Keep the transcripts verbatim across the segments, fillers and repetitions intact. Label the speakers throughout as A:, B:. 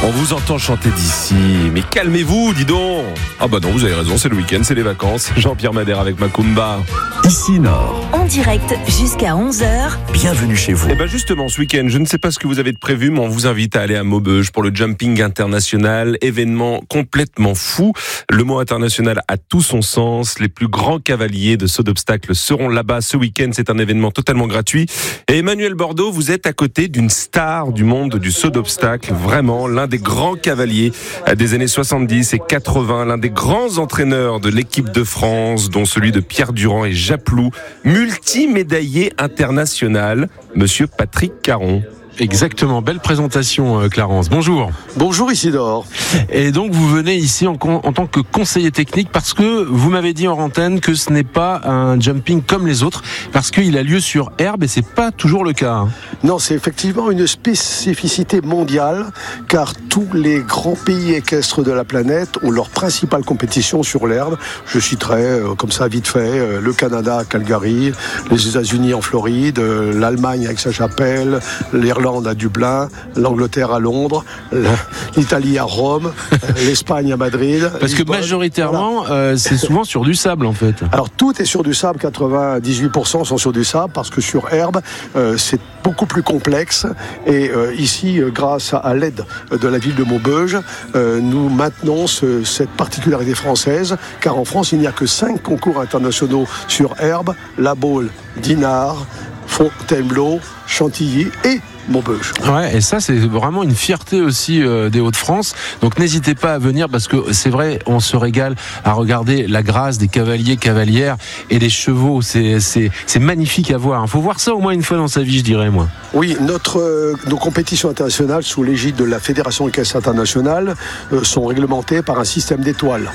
A: On vous entend chanter d'ici, mais calmez-vous, dis donc. Ah bah non, vous avez raison, c'est le week-end, c'est les vacances. Jean-Pierre Madère avec Macumba.
B: Ici Nord.
C: En direct jusqu'à onze heures.
B: Bienvenue chez vous.
A: Et bah justement, ce week-end, je ne sais pas ce que vous avez de prévu, mais on vous invite à aller à Maubeuge pour le jumping international, événement complètement fou. Le mot international a tout son sens. Les plus grands cavaliers de saut d'obstacles seront là-bas ce week-end. C'est un événement totalement gratuit. Et Emmanuel Bordeaux, vous êtes à côté d'une star du monde du saut d'obstacles, vraiment l'un des grands cavaliers des années soixante-dix et quatre-vingts, l'un des grands entraîneurs de l'équipe de France, dont celui de Pierre Durand et Japlou, multimédaillé international, monsieur Patrick Caron.
D: Exactement, belle présentation euh, Clarence. Bonjour.
E: Bonjour Isidore.
D: Et donc vous venez ici en, en tant que conseiller technique parce que vous m'avez dit en antenne que ce n'est pas un jumping comme les autres parce qu'il a lieu sur herbe et c'est pas toujours le cas. Hein.
E: Non, c'est effectivement une spécificité mondiale car tous les grands pays équestres de la planète ont leur principale compétition sur l'herbe. Je citerai euh, comme ça vite fait euh, le Canada à Calgary, les États-Unis en Floride, euh, l'Allemagne avec sa chapelle, l'Irlande à Dublin, l'Angleterre à Londres, l'Italie à Rome, l'Espagne à Madrid.
D: Parce que majoritairement, voilà. euh, c'est souvent sur du sable en fait.
E: Alors tout est sur du sable, quatre-vingt-dix-huit pour cent sont sur du sable parce que sur herbe, euh, c'est beaucoup plus complexe. Et euh, ici, euh, grâce à, à l'aide de la ville de Maubeuge, euh, nous maintenons ce, cette particularité française, car en France, il n'y a que cinq concours internationaux sur herbe, La Baule, Dinard, Fontainebleau, Chantilly et Maubeuge.
D: Ouais, et ça c'est vraiment une fierté aussi euh, des Hauts-de-France. Donc n'hésitez pas à venir parce que c'est vrai, on se régale à regarder la grâce des cavaliers, cavalières et les chevaux. C'est c'est c'est magnifique à voir. Il faut voir ça au moins une fois dans sa vie, je dirais moi.
E: Oui, notre euh, nos compétitions internationales sous l'égide de la Fédération équestre internationale euh, sont réglementées par un système d'étoiles.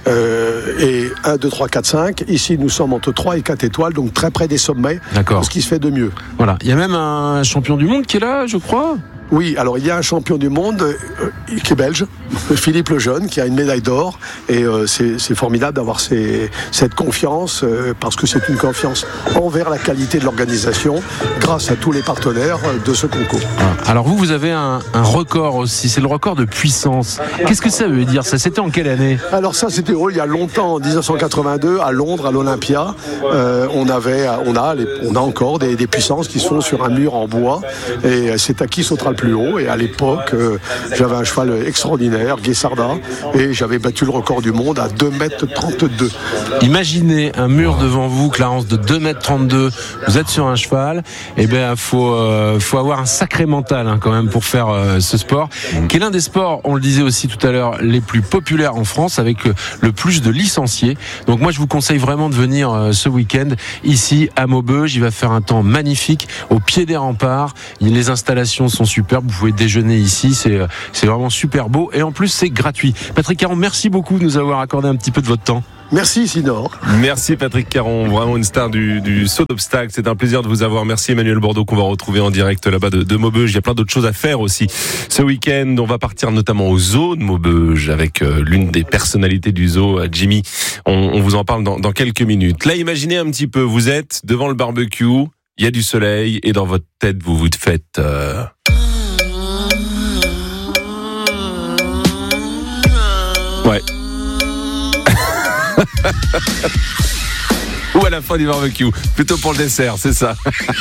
E: Euh, et un, deux, trois, quatre, cinq. Ici, nous sommes entre trois et quatre étoiles, donc très près des sommets.
D: D'accord.
E: Ce qui se fait de mieux.
D: Voilà. Il y a même un champion du monde qui est là, je crois.
E: Oui, alors il y a un champion du monde euh, qui est belge, Philippe Lejeune, qui a une médaille d'or. Et euh, c'est, c'est formidable d'avoir ces, cette confiance, euh, parce que c'est une confiance envers la qualité de l'organisation, grâce à tous les partenaires de ce concours.
D: Alors vous, vous avez un, un record aussi, c'est le record de puissance. Qu'est-ce que ça veut dire ça? C'était en quelle année?
E: Alors ça, c'était oh, il y a longtemps, en dix-neuf cent quatre-vingt-deux, à Londres, à l'Olympia. Euh, on, avait, on, a les, on a encore des, des puissances qui sont sur un mur en bois. Et c'est à qui sautera le plus haut. Et à l'époque, euh, j'avais un cheval extraordinaire, Guessarda, et j'avais battu le record du monde à deux mètres trente-deux.
D: Imaginez un mur devant vous, Clarence, de deux mètres trente-deux. Vous êtes sur un cheval. Eh bien, faut euh, faut avoir un sacré mental hein, quand même pour faire euh, ce sport, qui est l'un des sports, on le disait aussi tout à l'heure, les plus populaires en France, avec euh, le plus de licenciés. Donc moi, je vous conseille vraiment de venir euh, ce week-end ici à Maubeuge. Il va faire un temps magnifique au pied des remparts. Les installations sont superbes. Vous pouvez déjeuner ici, c'est, c'est vraiment super beau et en plus c'est gratuit. Patrick Caron, merci beaucoup de nous avoir accordé un petit peu de votre temps.
E: Merci Sinor.
A: Merci Patrick Caron, vraiment une star du, du saut d'obstacles. C'est un plaisir de vous avoir. Merci Emmanuel Bordeaux qu'on va retrouver en direct là-bas de, de Maubeuge. Il y a plein d'autres choses à faire aussi. Ce week-end, on va partir notamment au zoo de Maubeuge avec euh, l'une des personnalités du zoo, Jimmy. On, on vous en parle dans, dans quelques minutes. Là, imaginez un petit peu, vous êtes devant le barbecue, il y a du soleil et dans votre tête, vous vous faites... Euh... Ouais. Ou à la fin du barbecue, plutôt pour le dessert, c'est ça.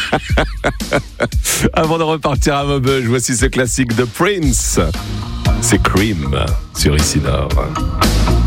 A: Avant de repartir à Maubeuge, voici ce classique de Prince. C'est Cream sur Ici Nord.